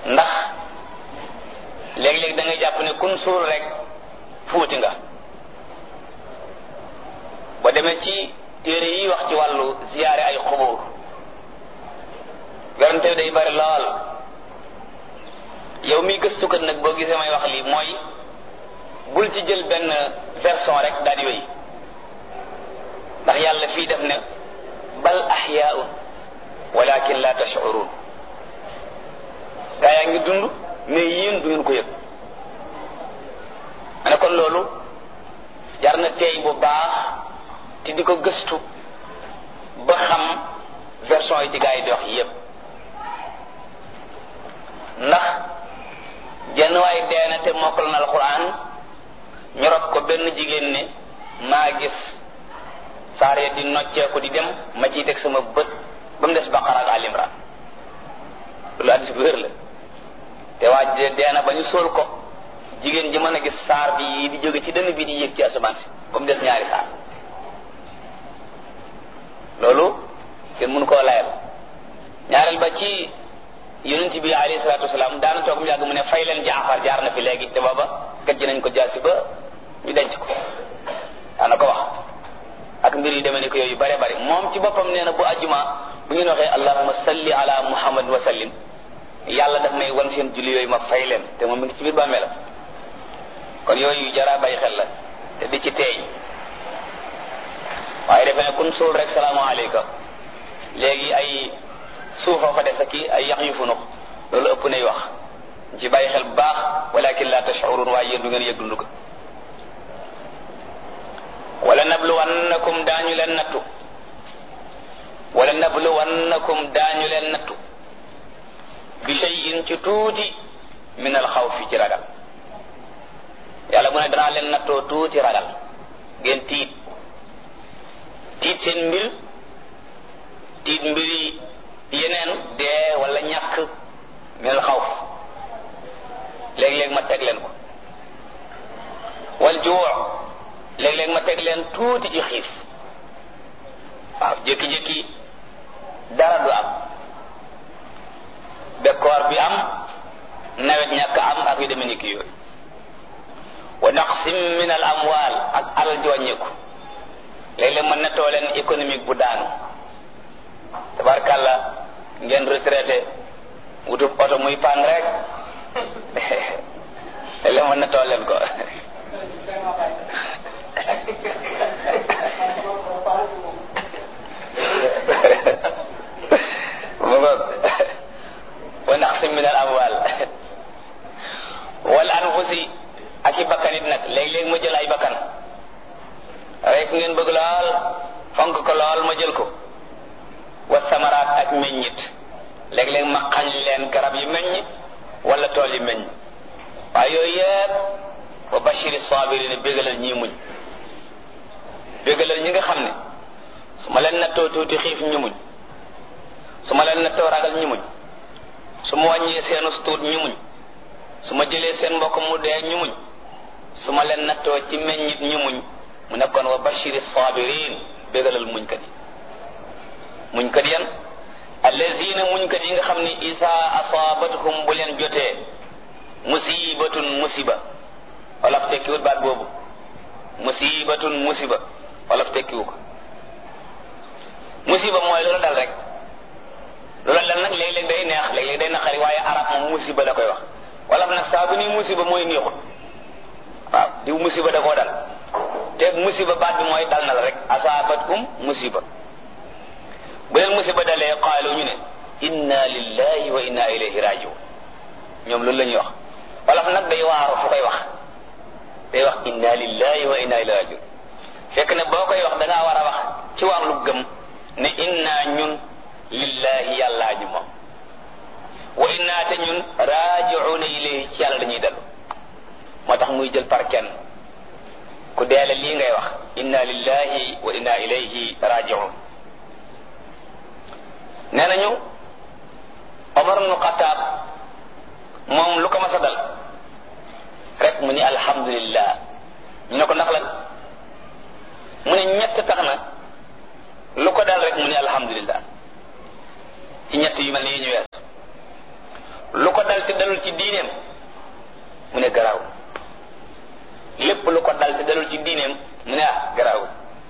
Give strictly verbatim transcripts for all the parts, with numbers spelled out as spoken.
ndax léeg-léeg da ngay jàpp ne kun suul rek fuuti nga. ba demee ci téere yi wax ci wàllu ziyaare ay xubur werante day bari lool. yow mi gëstukat nag boo gisee may wax lii mooy bul ci jël benn version rek daal di wéy ndax yàlla fii def ne bal ahyaun walakin la tash'urun gaa yaa ngi dund mais yéen du ngeen ko yëg. ma ne kon loolu jar na teey bu baax te di ko gëstu ba xam version yi ci gaa yi di wax yépp ndax jenn waay deena te mokkal na alquran ñu rob ko benn jigéen ne maa gis saar ya di nocceeku di dem ma ciy teg sama bët ba mu des Baqara ak Al Imran loolu addis bu wér la te waa deena ba ñu sóol ko jigéen ji mën a gis saar bi di jóge ci dënn bi di yéeg ci asamaan si ba mu des ñaari saar loolu kenn mënu koo layal. ñaareel ba ci yonent bi alayhi salaatu wasalaam daana toog mu yàgg mu ne fay leen Jaafar jaar na fi léegi te booba gajj nañ ko jaasi ba ñu denc ko daana ko wax ak mbir yi demee ni ko yooyu bare bare moom ci boppam nee na bu ajjuma bu ngeen waxee allahumma salli ala muhammad wa sallim yàlla daf may wan seen julli yooyu ma fay leen te moom mi ngi ci biir bàmmeelam. kon yooyu jara bàyyi xel la te di ci teey waaye defe ne kun suul rek salaamu aleyka léegi ay suufa fa des aki ay yax yu funux loolu ëpp nay wax ci bàyyi xel bu baax walakin la tash'urun waaye yéen du ngeen yëg dund ko. wala nabluwannakum daañu leen nattu wala nabluwannakum daañu leen nattu bi shay'in ci tuuti min al xawfi ci ragal. yàlla mu ne danaa leen nattoo tuuti ragal ngeen tiit tiit seen mbir tiit mbiri yeneen dee wala ñàkk minal xawf léeg-léeg ma teg leen ko wal juu léeg-léeg ma teg leen tuuti ci xiif waaw jékki-jékki dara du am bekkoor bi am nawet ñàkk am ak yu demee ni ki yooyu wa naqsim min al amwal ak alal ji wàññeeku léeg-léeg ma nettoo leen économique bu daanu tabarkàlla ngeen retraité wutub oto muy pan rek léeg-léeg ma nettoo leen ko mu ngoog wa naqsim min al amwal wal anfusi ak i bakkan it nag léeg-léeg ma jël ay bakkan rek ngeen bëgg lool fonk ko lool ma jël ko wa samaraat ak meññit léeg-léeg ma xañ leen garab yi meññ wala tool yi meññ waaye yooyu yëpp wa bashiri sabirina bégalal ñii muñ bégalal ñi nga xam ne su ma leen nattoo tuuti xiif ñu muñ su ma leen nattoo ragal ñu muñ su ma wàññee seenu tuut ñu muñ su ma jëlee seen mbokk mu dee ñu muñ su ma leen nattoo ci meññit ñu muñ mu nekkoon wa bashiri sabirin bégalal muñkat yi muñkat yan allazina muñkat yi nga xam ne isa asabatuhum bu leen jotee musibatun musiba wala tekkiwut baat boobu musibatun musiba wala tekkiwu ko musiba mooy loolu dal rek loolu dal nag léeg-léeg day neex léeg-léeg day naqari waaye arab moom musiba da koy wax wala nag saa bu nii musiba mooy neexut waaw diw musiba da koo dal te musiba baat bi mooy dal na la rek asabatkum musiba bu leen musiba dalee qaalu ñu ne inna lillahi wa inna ilayhi rajiun ñoom loolu la ñuy wax wala nag day waaru fu koy wax day wax inna lillahi wa inna ilayhi rajiun fekk ne boo koy wax da ngaa war a wax ci wàllu gëm ne inna ñun lillahi yàllaa ñu moom wa inna te ñun rajiuna ilayhi ci yàlla dañuy dellu moo tax muy jël par kenn ku deele lii ngay wax inna lillahi wa inna ilayhi rajiun. nee nañu Omar ibn Khattab moom lu ko mas a dal rek mu ni alhamdulillah ñu ne ko ndax lan mu ne ñett tax na lu ko dal rek mu ni alhamdulillah ci ñett yu mel ni yi ñu wees lu ko dal te dalul ci diineem mu ne garaaw lépp lu ko dal te dalul ci diineem mu ne ah garaaw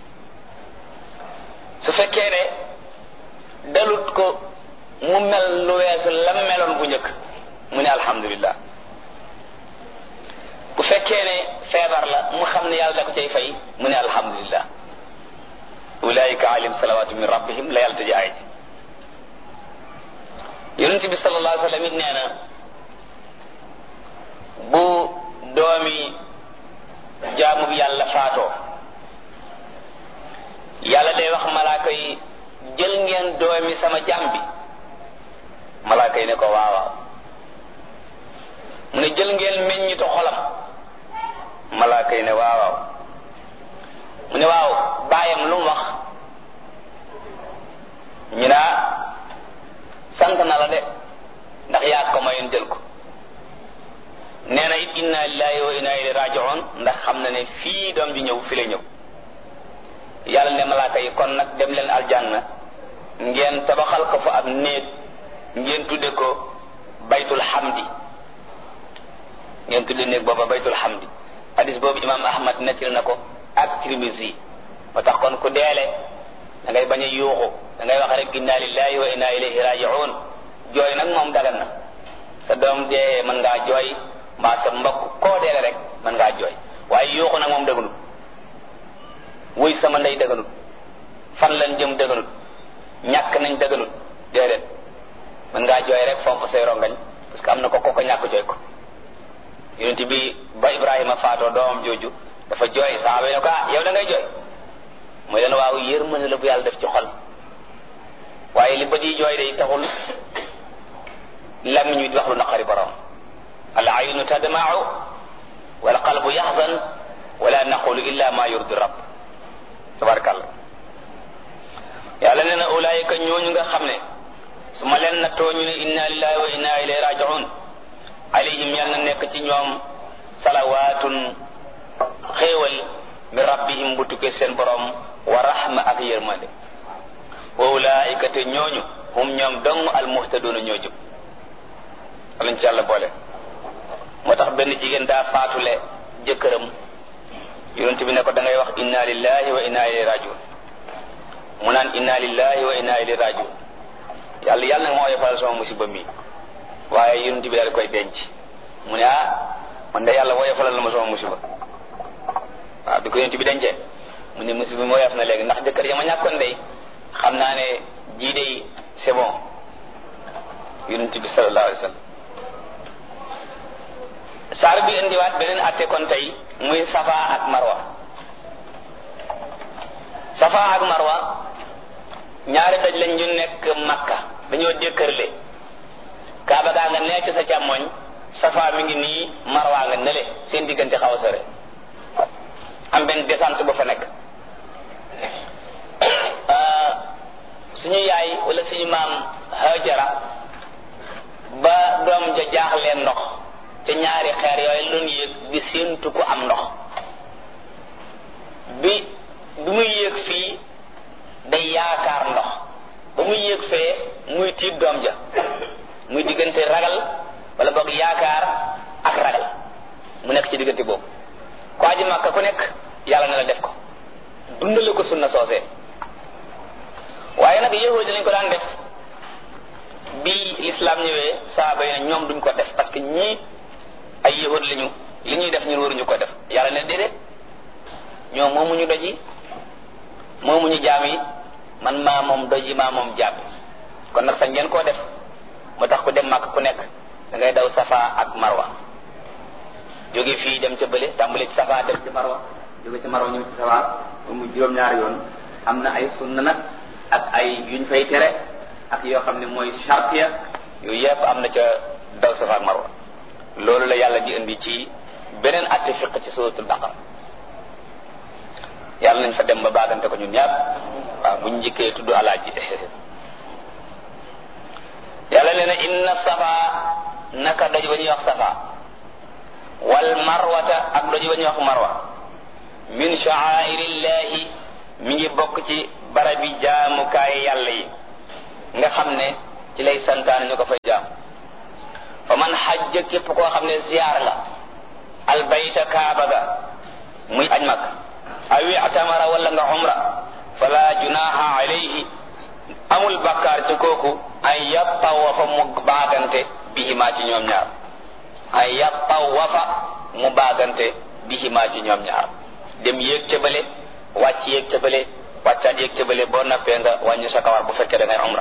su fekkee ne dalut ko mu mel lu weesu lam meloon bu njëkk mu ne alhamdulillah bu fekkee ne feebar la mu xam ne yàlla da ko cay fay mu ne alhamdulillah ulaika alayhim salawatu min rabbihim la yàlla tëje ay yonent bi sallallahu alayhi wa sallam it nee na bu doomi jaamu bi yàlla faatoo yàlla day wax malaaka yi jël ngeen doomi sama jaam bi malaaka yi ne ko waawaaw mu ne jël ngeen meññitu xolam malaaka yi ne waawaaw mu ne waaw baayam lu mu wax ñu naa sant na la de ndax yaa ko mayoon jël ko nee na it inna lillahi wa inna ilayhi raji'un ndax xam na ne fii doom ji ñëw fi la ñëw yàlla ne malaaka yi kon nag dem leen aljanna ngeen tabaxal ko fa ab néeg ngeen tudde ko baytul hamdi ngeen tudde néeg booba baytul hamdi hadis boobu imam ahmad nettali na ko ak Tirmisi moo tax kon ku deele da ngay bañ a yuuxu da ngay wax rek inna lillahi wa inna ilayhi raji'un jooy nag moom dagan na sa doom dee mën ngaa jooy mbaa sa mbokk koo deele rek mën ngaa jooy waaye yuuxu nag moom dëgganut wuy sama ndey dëgganut fan lañ jëm dëgganut ñàkk nañ dëgganut déedéet mën ngaa jooy rek fomp say rongañ parce que am na ko ko ko ñàkk jooy ko yonent bi ba Ibrahima faatoo doomam jooju dafa jooy saaba yi ne ko ah yow da ngay jooy mooy leen waaw yërmande la bu yàlla def ci xol waaye li bët yi jooy day taxul làmmiñ wi di wax lu naqari borom al aynu tadma'u wal qalbu yahzan wala naqulu illa ma yurdi rabb tabarakallah yàlla nee na ulaayika ñooñu nga xam ne su ma leen nattoo ñu ne inna lillahi wa inna ilayhi raji'un alayhim yal na nekk ci ñoom salawaatun xéewal min rabbihim bu tukkee seen borom wa rahma ak yërmande wa ulaayika te ñooñu hum ñoom dong al muhtaduna ñoo jub alañ ci yàlla boole moo tax benn jigéen daa faatule jëkkëram yonent bi ne ko da ngay wax inna lillahi wa inna ilayhi raji'un mu naan inna lillahi wa inna ilayhi raji'un yàlla yàlla nag moo yefal sama musiba mi waaye yonent bi daal koy denc mu ne ah man de yàlla woyofalal na ma sama musiba waaw bi ko yonent bi dencee mu ne musiba mi woyof na léegi ndax jëkkër ya ma ñàkkoon day xam naa ne jii day c'est bon yonent bi sallallahu alayhi wa sallam saar bi indiwaat beneen atte kon tey muy safa ak marwa safa ak marwa ñaari daj lañ ñu nekk makka dañoo dékkërle kaaba gaa nga nekk sa càmmoñ safa mi ngi nii marwa nga nele seen diggante xaw a sore am benn descente ba fa nekk suñu yaay wala suñu maam Hajara ba doom ja jaaxleen ndox te ñaari xeer yooyu loon yéeg di séentu ku am ndox bi bi muy yéeg fii day yaakaar ndox ba muy yéeg fee muy tiit doom ja muy diggante ragal wala boog yaakaar ak ragal mu nekk ci diggante boobu ko aji Makka ku nekk yàlla na la def ko dundale ko sunna soosee waaye nag yahudi lañ ko daan def bi l'islam ñëwee saaba yi ne ñoom duñ ko def parce que ñii ay yahud lañu li ñuy def ñun waruñu ko def yàlla ne déedéet ñoom moomuñu doj yi moomuñu jaam yi man maa moom doj yi maa moom jaam yi kon nag sañ ngeen koo def moo tax ku dem Makka ku nekk da ngay daw safa ak marwa jóge fii dem ca bële tàmbale ci safa dem ci marwa jóge ci marwa ñëw ci safa ba mu juróom-ñaari yoon am na ay sunna nag ak ay yuñ fay tere ak yoo xam ne mooy chartiya yooyu yëpp am na ca daw safa ak marwa loolu la yàlla di indi ci beneen atte fiq ci suratul baqara yàlla nañ fa dem ba baagante ko ñun ñaar waaw buñ njëkkee tudd alaaji yàlla nee na inna safa naka doj ba ñuy wax safa wal marwata ak doj ba ñuy wax marwa min sha'airillahi mi ngi bokk ci barabi jaamukaay yàlla yi nga xam ne ci lay santaane ñu ko fay jaam fa man xaj ay yattawafa mu baagante bihimaa ci ñoom ñaar ay yattawafa mu baagante bihimaa ci ñoom ñaar dem yéeg ca bële wàcc yéeg ca bële wàccaat yéeg ca bële boo nappee nga wàññi sa kawar bu fekkee da ngay umra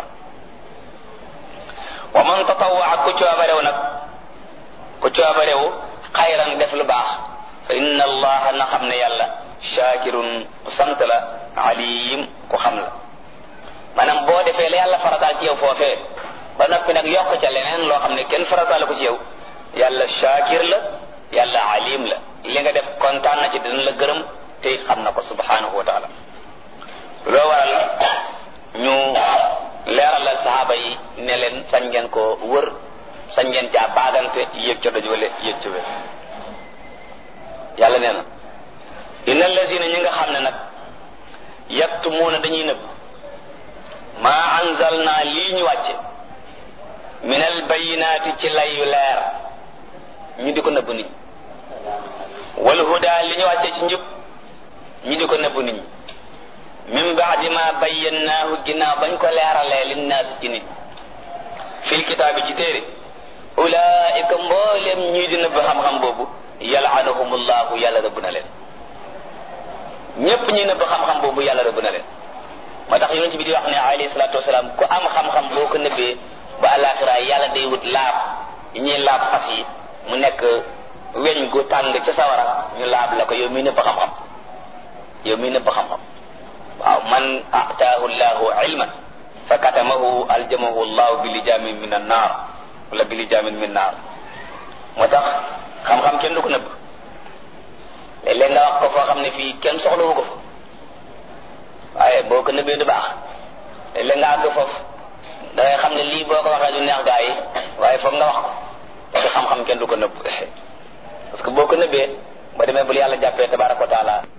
wa man tatawwa ku coobarew nag ku coobarew xayran def lu baax fa inna allaha na xam ne yàlla shakirun ku sant la alim ku xam la maanaam boo defee la yàlla farataal ci yow foofee ba noppi nag yokk ca leneen loo xam ne kenn farataal ko ci yow yàlla shakir la yàlla alim la li nga def kontaan na ci dina la gërëm te it xam na ko subhanahu wa taala loo waral ñu leeralal saxaaba yi ne leen sañ ngeen ko wër sañ ngeen caa baagante yéeg ca doj wala yéeg ca wér yàlla nee na inna allazina ñi nga xam ne nag yaktumuuna dañuy nëbb maa anzalna lii ñu wàcce min al bayinaati ci lay yu leer ñu di ko nëbb nit ñi wal huda li ñu wàcce ci njub ñu di ko nëbb nit ñi min baadi ma bayyannaahu ginnaaw bañ ko leeralee linnaas ci nit fil kitaabi ci téere ulaika mboolem ñuy di nëbb xam-xam boobu yal'anuhumullahu yàlla rëbb na leen ñépp ñuy nëbb xam-xam boobu yàlla rëbb na leen moo tax yonent bi di wax ne alayhi salaatu wasalaam ku am xam-xam boo ko nëbbee ba àllaaxira yàlla day wut laab yi ñuy laab fas yi mu nekk weñ gu tàng ca sawara ñu laab la ko yow miy nëbb xam-xam yow miy nëbb xam-xam waaw man ataahu llahu ilman fa katamahu aljamahu llahu bi lijamin min an naar wala bi lijamin min naar moo tax xam-xam kenn du ko nëbb léeg-léeg nga wax ko foo xam ne fii kenn soxlawu ko fa waaye boo ko nëbbee du baax léeg-léeg nga àgg foofu da ngay xam ne lii boo ko waxee du neex gaa yi waaye foog nga wax ko parce que xam-xam kenn du ko nëbb parce que boo ko nëbbee ba demee bul yàlla jàppee tabaraka wa taala